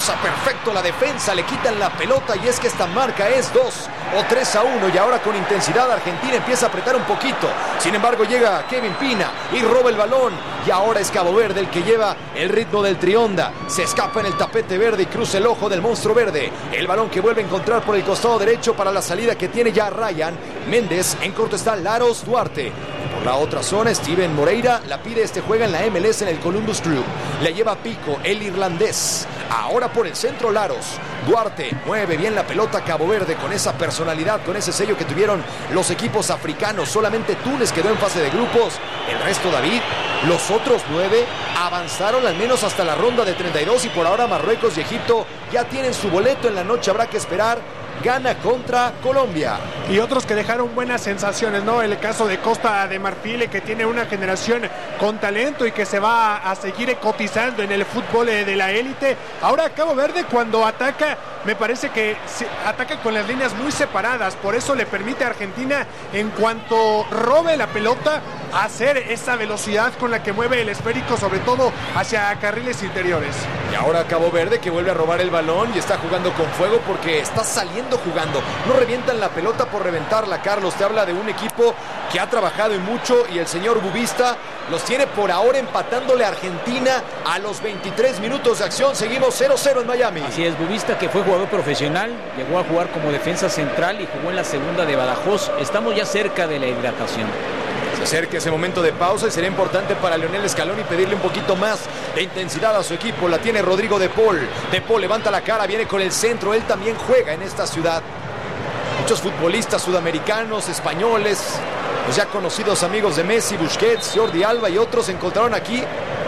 cruza perfecto la defensa, le quitan la pelota y es que esta marca es 2 o 3-1 y ahora con intensidad Argentina empieza a apretar un poquito. Sin embargo llega Kevin Pina y roba el balón y ahora es Cabo Verde el que lleva el ritmo del Trionda. Se escapa en el tapete verde y cruza el ojo del monstruo verde. El balón que vuelve a encontrar por el costado derecho para la salida que tiene ya Ryan Méndez. En corto está Laros Duarte. Por la otra zona, Steven Moreira la pide, juega en la MLS en el Columbus Crew. Le lleva Pico, el irlandés. Ahora por el centro Laros. Duarte mueve bien la pelota. Cabo Verde con esa personalidad, con ese sello que tuvieron los equipos africanos. Solamente Túnez quedó en fase de grupos. El resto, David, los otros 9 avanzaron al menos hasta la ronda de 32 y por ahora Marruecos y Egipto ya tienen su boleto. En la noche habrá que esperar. Gana contra Colombia. Y otros que dejaron buenas sensaciones, ¿no? El caso de Costa de Marfil, que tiene una generación con talento y que se va a seguir cotizando en el fútbol de la élite. Ahora Cabo Verde cuando ataca, me parece que ataca con las líneas muy separadas, por eso le permite a Argentina, en cuanto robe la pelota, hacer esa velocidad con la que mueve el esférico, sobre todo hacia carriles interiores. Y ahora Cabo Verde que vuelve a robar el balón y está jugando con fuego porque está saliendo jugando. No revientan la pelota por reventarla, Carlos. Te habla de un equipo que ha trabajado y mucho y el señor Bubista los tiene por ahora empatándole a Argentina a los 23 minutos de acción. Seguimos 0-0 en Miami. Así es, Bubista, que fue jugador profesional, llegó a jugar como defensa central y jugó en la segunda de Badajoz. Estamos ya cerca de la hidratación. Se acerca ese momento de pausa y sería importante para Lionel Scaloni pedirle un poquito más de intensidad a su equipo. La tiene Rodrigo De Paul. De Paul levanta la cara, viene con el centro. Él también juega en esta ciudad. Muchos futbolistas sudamericanos, españoles, los ya conocidos amigos de Messi, Busquets, Jordi Alba y otros encontraron aquí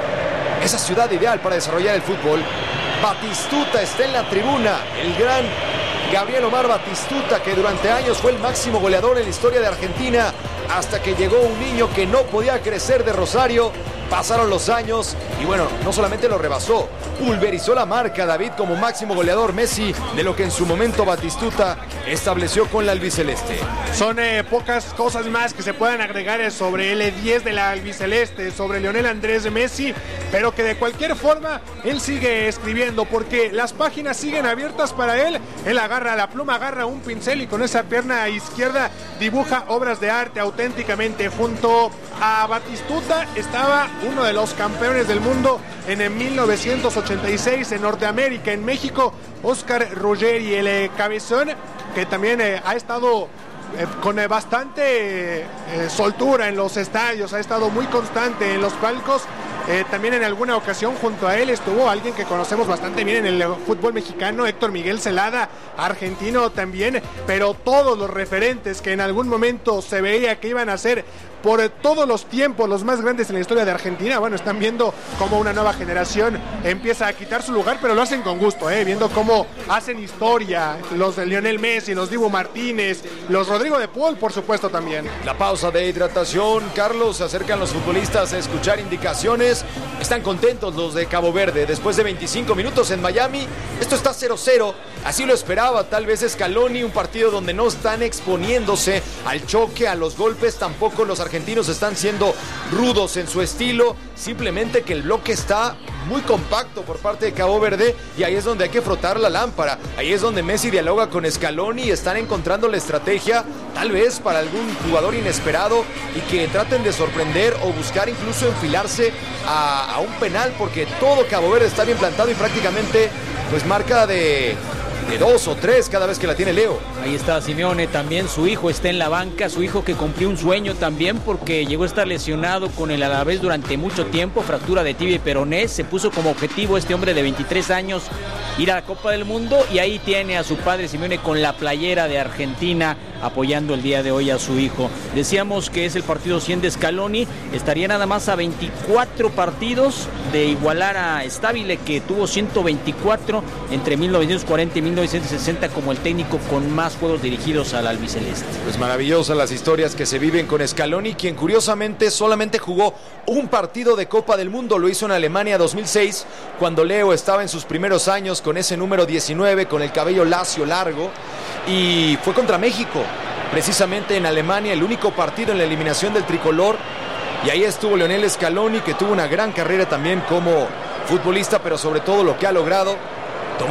esa ciudad ideal para desarrollar el fútbol. Batistuta está en la tribuna, el gran Gabriel Omar Batistuta, que durante años fue el máximo goleador en la historia de Argentina, hasta que llegó un niño que no podía crecer de Rosario. Pasaron los años y bueno, no solamente lo rebasó, pulverizó la marca, David, como máximo goleador Messi, de lo que en su momento Batistuta estableció con la albiceleste. Son pocas cosas más que se puedan agregar sobre el 10 de la albiceleste, sobre Lionel Andrés Messi, pero que de cualquier forma él sigue escribiendo porque las páginas siguen abiertas para él. Él agarra la pluma, agarra un pincel y con esa pierna izquierda dibuja obras de arte auténticamente. Junto a Batistuta estaba uno de los campeones del mundo en el 1986 en Norteamérica. En México, Oscar Ruggeri, el cabezón, que también ha estado con bastante soltura en los estadios, ha estado muy constante en los palcos. También en alguna ocasión junto a él estuvo alguien que conocemos bastante bien en el fútbol mexicano, Héctor Miguel Celada, argentino también, pero todos los referentes que en algún momento se veía que iban a ser por todos los tiempos los más grandes en la historia de Argentina, bueno, están viendo cómo una nueva generación empieza a quitar su lugar, pero lo hacen con gusto, viendo cómo hacen historia los de Lionel Messi, los Dibu Martínez, los Rodrigo De Paul, por supuesto también. La pausa de hidratación, Carlos, se acercan los futbolistas a escuchar indicaciones. Están contentos los de Cabo Verde después de 25 minutos en Miami. Esto está 0-0, así lo esperaba tal vez Scaloni, un partido donde no están exponiéndose al choque, a los golpes, tampoco los argentinos están siendo rudos en su estilo, simplemente que el bloque está muy compacto por parte de Cabo Verde y ahí es donde hay que frotar la lámpara, ahí es donde Messi dialoga con Scaloni y están encontrando la estrategia tal vez para algún jugador inesperado y que traten de sorprender o buscar incluso enfilarse a un penal, porque todo Cabo Verde está bien plantado y prácticamente pues marca de 2 o 3 cada vez que la tiene Leo. Ahí está Simeone también, su hijo está en la banca, su hijo que cumplió un sueño también porque llegó a estar lesionado con el Alavés durante mucho tiempo, fractura de tibia y peroné. Se puso como objetivo este hombre de 23 años ir a la Copa del Mundo y ahí tiene a su padre Simeone con la playera de Argentina apoyando el día de hoy a su hijo. Decíamos que es el partido 100 de Scaloni, estaría nada más a 24 partidos de igualar a Stabile, que tuvo 124 entre 1940 y 1960 como el técnico con más juegos dirigidos al albiceleste. Pues maravillosas las historias que se viven con Scaloni, quien curiosamente solamente jugó un partido de Copa del Mundo, lo hizo en Alemania 2006, cuando Leo estaba en sus primeros años con ese número 19, con el cabello lacio largo, y fue contra México, precisamente en Alemania, el único partido en la eliminación del tricolor, y ahí estuvo Lionel Scaloni, que tuvo una gran carrera también como futbolista, pero sobre todo lo que ha logrado